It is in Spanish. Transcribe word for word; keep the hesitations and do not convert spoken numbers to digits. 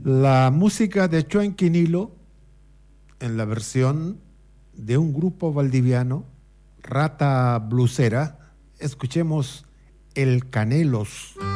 La música de Chuenquinilo en la versión de un grupo valdiviano, Rata Blusera. Escuchemos El Canelos.